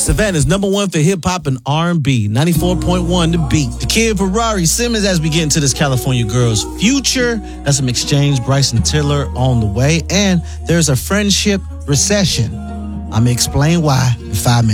Savannah's number one for hip-hop and R&B. 94.1 The Beat. The Kid Ferrari Simmons as we get into this California Girls future. That's some exchange. Bryson Tiller on the way. And there's a friendship recession. I'm going to explain why in 5 minutes.